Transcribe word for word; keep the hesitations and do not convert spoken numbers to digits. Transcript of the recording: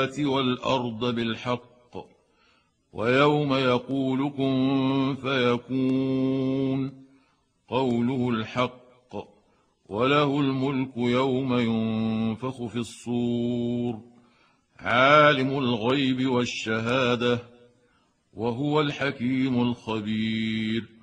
والأرض بالحق ويوم يقول كن فيكون قوله الحق وله الملك يوم ينفخ في الصور عالم الغيب والشهادة وهو الحكيم الخبير.